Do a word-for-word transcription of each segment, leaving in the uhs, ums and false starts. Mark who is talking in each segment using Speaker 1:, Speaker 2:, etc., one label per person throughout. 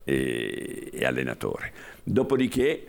Speaker 1: e, e allenatore. Dopodiché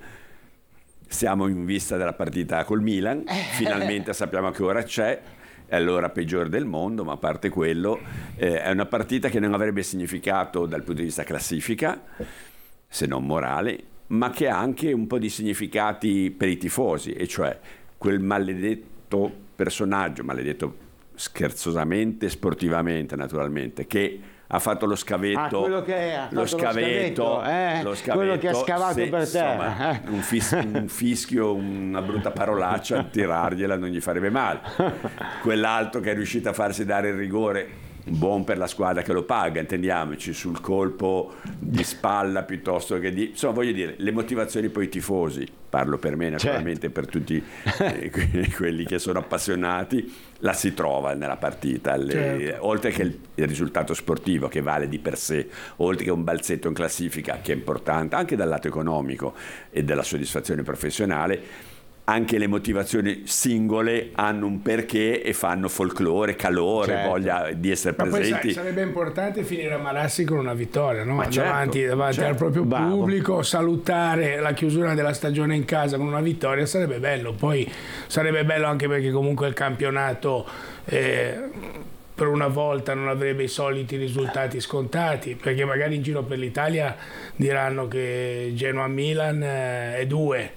Speaker 1: siamo in vista della partita col Milan, finalmente sappiamo a che ora c'è, è l'ora peggiore del mondo, ma a parte quello eh, è una partita che non avrebbe significato dal punto di vista classifica, se non morale, ma che ha anche un po' di significati per i tifosi, e cioè quel maledetto personaggio, maledetto scherzosamente, sportivamente naturalmente, che ha fatto lo scavetto,
Speaker 2: ah, quello che è, ha
Speaker 1: lo,
Speaker 2: fatto
Speaker 1: scavetto,
Speaker 2: lo, scavetto, eh?
Speaker 1: lo scavetto,
Speaker 2: quello che ha scavato
Speaker 1: se,
Speaker 2: per terra,
Speaker 1: insomma,
Speaker 2: eh?
Speaker 1: un, fis- un fischio, una brutta parolaccia, tirargliela non gli farebbe male. Quell'altro che è riuscito a farsi dare il rigore, buon per la squadra che lo paga, intendiamoci, sul colpo di spalla piuttosto che di... Insomma, voglio dire, le motivazioni poi i tifosi, parlo per me naturalmente, certo, per tutti eh, quelli che sono appassionati, la si trova nella partita, le, certo, oltre che il, il risultato sportivo che vale di per sé, oltre che un balzetto in classifica che è importante anche dal lato economico e della soddisfazione professionale. Anche le motivazioni singole hanno un perché e fanno folklore, calore, certo, voglia di essere
Speaker 3: ma
Speaker 1: presenti.
Speaker 3: Poi sai, sarebbe importante finire a Marassi con una vittoria, no?
Speaker 1: Certo,
Speaker 3: davanti, davanti
Speaker 1: certo,
Speaker 3: al proprio
Speaker 2: bravo.
Speaker 3: pubblico, salutare la chiusura della stagione in casa con una vittoria sarebbe bello. Poi sarebbe bello anche perché comunque il campionato eh, per una volta non avrebbe i soliti risultati scontati, perché magari in giro per l'Italia diranno che Genoa-Milan eh, è due.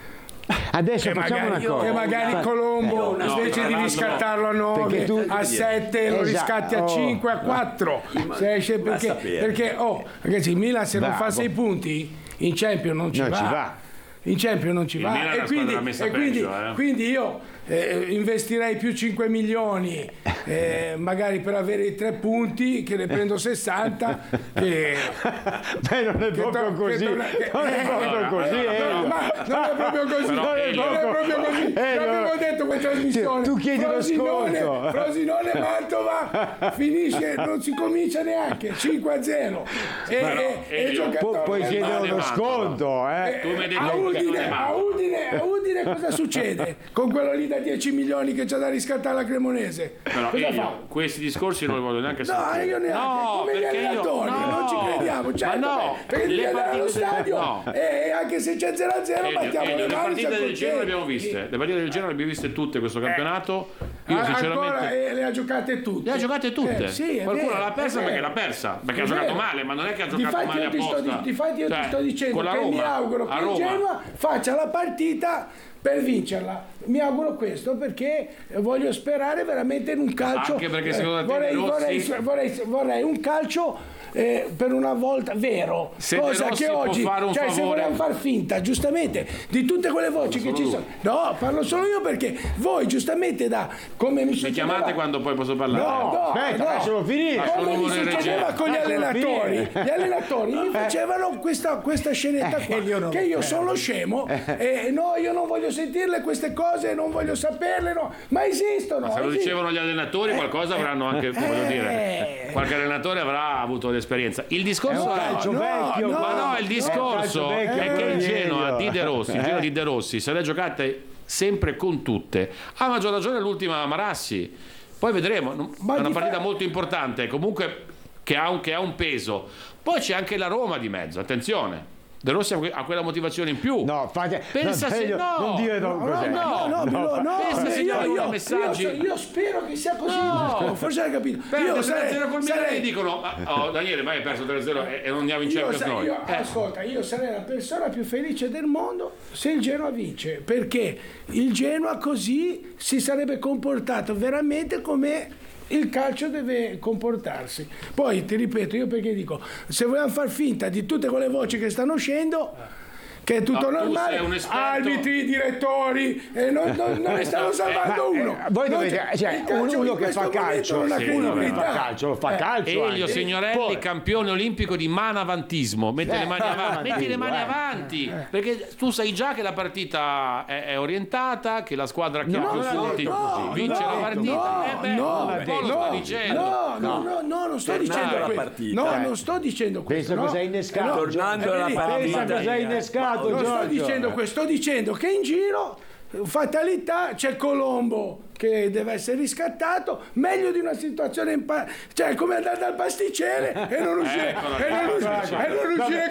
Speaker 2: Adesso
Speaker 3: che
Speaker 2: facciamo
Speaker 3: magari,
Speaker 2: una cosa.
Speaker 3: Che magari Colombo,
Speaker 1: no,
Speaker 3: invece
Speaker 1: no,
Speaker 3: di
Speaker 1: no,
Speaker 3: riscattarlo a nove,
Speaker 2: tu,
Speaker 3: a sette, lo
Speaker 2: esatto,
Speaker 3: riscatti a cinque, a quattro.
Speaker 1: Ma,
Speaker 3: se esce perché,
Speaker 1: ma
Speaker 3: perché oh, ragazzi, il Milan se
Speaker 2: Bravo.
Speaker 3: non fa sei punti in Champions non ci,
Speaker 2: non
Speaker 3: va.
Speaker 2: ci va.
Speaker 3: In Champions non ci
Speaker 4: Il
Speaker 3: va.
Speaker 4: Milan è
Speaker 3: E
Speaker 4: una
Speaker 3: quindi,
Speaker 4: squadra messa
Speaker 3: e quindi,
Speaker 4: peggio, eh.
Speaker 3: quindi io eh, investirei più cinque milioni eh, magari per avere i tre punti, che ne prendo sessanta, che
Speaker 2: Beh, non è
Speaker 3: che
Speaker 2: proprio
Speaker 3: to-
Speaker 2: così,
Speaker 3: che to- che-
Speaker 2: non è
Speaker 3: eh,
Speaker 2: proprio
Speaker 3: allora,
Speaker 2: così,
Speaker 3: allora,
Speaker 2: Elio.
Speaker 3: ma non è proprio così,
Speaker 4: Però,
Speaker 3: non è
Speaker 4: Elio,
Speaker 3: proprio così.
Speaker 2: Elio,
Speaker 3: L'avevo detto questa trasmissione.
Speaker 2: tu chiedi lo
Speaker 3: Frosinone,
Speaker 2: sconto.
Speaker 3: Frosinone Mantova finisce, non si comincia neanche cinque a zero. E,
Speaker 4: Ma no,
Speaker 3: e, e il
Speaker 4: Elio,
Speaker 3: giocatore
Speaker 2: Pu- puoi
Speaker 3: del
Speaker 2: chiedere
Speaker 3: Mantova-
Speaker 2: uno sconto, eh?
Speaker 4: Tu mi hai detto
Speaker 3: a
Speaker 4: che
Speaker 3: Udine,
Speaker 4: non è
Speaker 3: a Udine, a Udine cosa succede? Con quello lì da dieci milioni che c'ha da riscattare la Cremonese.
Speaker 4: Però
Speaker 3: cosa
Speaker 4: Elio,
Speaker 3: fa?
Speaker 4: questi discorsi non li voglio neanche
Speaker 3: No,
Speaker 4: sentire.
Speaker 3: io neanche,
Speaker 4: No,
Speaker 3: come gli
Speaker 4: perché io-
Speaker 3: allenatori,
Speaker 4: no.
Speaker 3: non ci crediamo, certo,
Speaker 4: Ma no,
Speaker 3: perché
Speaker 4: le
Speaker 3: devi andare allo
Speaker 4: partite del-
Speaker 3: stadio
Speaker 4: no.
Speaker 3: e anche se c'è zero a zero
Speaker 4: Elio,
Speaker 3: battiamo
Speaker 4: Elio,
Speaker 3: le
Speaker 4: le
Speaker 3: mani,
Speaker 4: partite
Speaker 3: siamo
Speaker 4: del genere le abbiamo
Speaker 3: contenti.
Speaker 4: viste, le partite del genere le abbiamo viste tutte questo campionato. Io
Speaker 3: Ah,
Speaker 4: sinceramente
Speaker 3: ancora, eh, le ha giocate tutte.
Speaker 4: le ha giocate tutte.
Speaker 3: Eh, sì, è
Speaker 4: Qualcuno
Speaker 3: vero,
Speaker 4: l'ha persa
Speaker 3: è
Speaker 4: perché
Speaker 3: vero.
Speaker 4: l'ha persa, perché
Speaker 3: È
Speaker 4: ha giocato
Speaker 3: vero.
Speaker 4: male, ma non è che ha giocato
Speaker 3: Difatti
Speaker 4: male
Speaker 3: io ti sto,
Speaker 4: apposta.
Speaker 3: di- difatti io
Speaker 4: Cioè,
Speaker 3: ti sto dicendo
Speaker 4: con la
Speaker 3: che mi
Speaker 4: Roma,
Speaker 3: auguro
Speaker 4: a
Speaker 3: che il
Speaker 4: Roma.
Speaker 3: Genoa faccia la partita per vincerla. Mi auguro questo perché voglio sperare veramente in un calcio.
Speaker 4: Anche perché secondo te
Speaker 3: vorrei,
Speaker 4: De
Speaker 3: vorrei,
Speaker 4: Rossi-
Speaker 3: vorrei, vorrei un calcio eh, per una volta vero.
Speaker 4: Se De
Speaker 3: cosa
Speaker 4: Rossi
Speaker 3: che
Speaker 4: può
Speaker 3: oggi,
Speaker 4: fare un
Speaker 3: cioè se
Speaker 4: favore-
Speaker 3: vogliamo far finta giustamente di tutte quelle voci che ci sono. No, parlo solo io perché voi giustamente da come mi
Speaker 4: Mi
Speaker 3: succedeva.
Speaker 4: chiamate quando poi posso parlare.
Speaker 3: No, no,
Speaker 2: aspetta,
Speaker 3: no.
Speaker 2: lascialo finire.
Speaker 4: Lascialo
Speaker 3: Come mi
Speaker 4: volere
Speaker 3: succedeva
Speaker 4: leggero.
Speaker 3: con gli
Speaker 2: Lascialo
Speaker 3: allenatori,
Speaker 2: finire.
Speaker 3: gli allenatori mi facevano questa, questa scenetta
Speaker 2: Eh,
Speaker 3: qua,
Speaker 2: io non-
Speaker 3: che io
Speaker 2: eh.
Speaker 3: sono scemo e no, io non voglio sentirle queste cose, non voglio saperle, no, ma esistono.
Speaker 4: Se lo
Speaker 3: esistono.
Speaker 4: dicevano gli allenatori, qualcosa avranno anche, voglio dire, qualche allenatore avrà avuto l'esperienza. Il
Speaker 2: È
Speaker 4: discorso
Speaker 2: un
Speaker 4: è,
Speaker 2: calcio
Speaker 3: no,
Speaker 2: vecchio,
Speaker 3: no,
Speaker 4: ma no, il
Speaker 2: è un
Speaker 4: discorso
Speaker 2: calcio vecchio,
Speaker 4: è che il
Speaker 2: quello
Speaker 4: Genoa
Speaker 2: Elio.
Speaker 4: di De Rossi, il Genoa
Speaker 2: Eh.
Speaker 4: di De Rossi se le giocate sempre con tutte. Ha maggior ragione l'ultima Marassi. Poi vedremo, è
Speaker 3: Ma
Speaker 4: una
Speaker 3: di
Speaker 4: partita
Speaker 3: fa-
Speaker 4: molto importante, comunque che ha un, che ha un peso. Poi c'è anche la Roma di mezzo, attenzione. De Rossi ha que- ha quella motivazione in più.
Speaker 2: No, fate,
Speaker 4: Pensa
Speaker 2: no,
Speaker 4: se
Speaker 2: Elio,
Speaker 4: no.
Speaker 2: non dire non
Speaker 3: No,
Speaker 2: cos'è.
Speaker 3: no, no, no, no, no,
Speaker 4: Pensa se gli
Speaker 3: io,
Speaker 4: arrivano
Speaker 3: io,
Speaker 4: messaggi.
Speaker 3: io, io spero che sia così,
Speaker 4: No.
Speaker 3: forse hai capito.
Speaker 4: Perde
Speaker 3: Io
Speaker 4: tre a
Speaker 3: sarei,
Speaker 4: zero col Milan
Speaker 3: sarei-
Speaker 4: e dicono ma, oh, Daniele, ma hai perso tre a zero e, e non andiamo in
Speaker 3: Io
Speaker 4: Champions
Speaker 3: sa-
Speaker 4: noi.
Speaker 3: io-
Speaker 4: Eh.
Speaker 3: Ascolta, io sarei la persona più felice del mondo se il Genoa vince, perché il Genoa così si sarebbe comportato veramente come il calcio deve comportarsi. Poi ti ripeto, io perché dico, se vogliamo far finta di tutte quelle voci che stanno uscendo, che è tutto
Speaker 4: No, tu
Speaker 3: normale,
Speaker 4: sei un esperto.
Speaker 3: arbitri, direttori, e non, non, non ne stanno salvando
Speaker 2: Ma, eh,
Speaker 3: uno.
Speaker 2: voi
Speaker 3: Non
Speaker 2: dovete,
Speaker 3: c'è-
Speaker 2: cioè,
Speaker 3: il calcio
Speaker 2: uno
Speaker 3: in
Speaker 2: che
Speaker 3: questo
Speaker 2: fa
Speaker 3: momento
Speaker 2: calcio,
Speaker 3: non ha
Speaker 4: sì,
Speaker 2: uno che
Speaker 3: credibilità.
Speaker 2: fa calcio, lo fa
Speaker 3: Eh,
Speaker 2: calcio.
Speaker 4: Elio
Speaker 2: anche.
Speaker 4: Signorelli,
Speaker 2: Poi-
Speaker 4: campione olimpico di manavantismo, mette le mani
Speaker 2: Eh,
Speaker 4: avanti, metti le mani
Speaker 2: eh.
Speaker 4: avanti, perché tu sai già che la partita è, è orientata, che la squadra che ha
Speaker 3: No,
Speaker 4: più
Speaker 3: no,
Speaker 4: punti
Speaker 3: no,
Speaker 4: vince
Speaker 3: no,
Speaker 4: la partita.
Speaker 3: no,
Speaker 4: eh beh,
Speaker 3: no,
Speaker 4: un po' lo
Speaker 3: no,
Speaker 4: sto dicendo.
Speaker 3: No, no, no, no, non sto
Speaker 4: Tornando
Speaker 3: dicendo
Speaker 4: alla
Speaker 3: questo.
Speaker 1: partita.
Speaker 3: No,
Speaker 2: Eh.
Speaker 3: non sto dicendo questo.
Speaker 2: Pensa
Speaker 3: no.
Speaker 2: cosa hai innescato.
Speaker 3: Eh, no.
Speaker 1: Tornando
Speaker 3: Eh,
Speaker 1: alla
Speaker 3: vedi,
Speaker 1: partita.
Speaker 2: Pensa cosa hai innescato,
Speaker 3: non sto
Speaker 2: Giorgio.
Speaker 3: dicendo questo, sto dicendo che in giro, fatalità, c'è Colombo che deve essere riscattato, meglio di una situazione in pa- cioè come andare dal pasticcere e non uscire,
Speaker 4: Eccola
Speaker 3: e non
Speaker 4: qua,
Speaker 3: uscire,
Speaker 4: eccola
Speaker 3: e non uscire